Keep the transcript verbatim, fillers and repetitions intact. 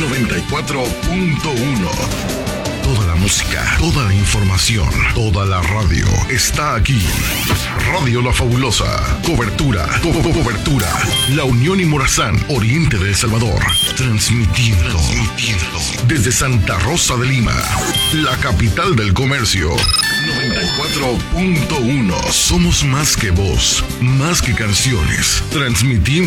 noventa y cuatro punto uno. Toda la música, toda la información, toda la radio está aquí. Radio La Fabulosa. Cobertura, co- co- cobertura. La Unión y Morazán, oriente de El Salvador. Transmitiendo, transmitiendo desde Santa Rosa de Lima, la capital del comercio. noventa y cuatro punto uno. Somos más que voz, más que canciones. Transmitimos